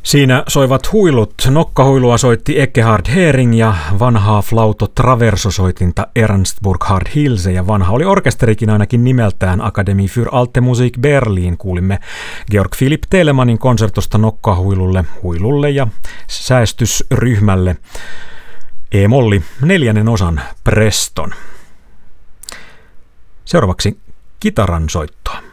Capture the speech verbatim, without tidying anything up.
Siinä soivat huilut. Nokkahuilua soitti Ekkehard Hering ja vanhaa flauto traversosoitinta Ernst Burkhard Hilse, ja vanha oli orkesterikin ainakin nimeltään Akademie für Alte Musik Berlin. Kuulimme Georg Philipp Telemanin konsertosta nokkahuilulle, huilulle ja säestysryhmälle E-molli neljännen osan Preston. Seuraavaksi kitaran soittoa.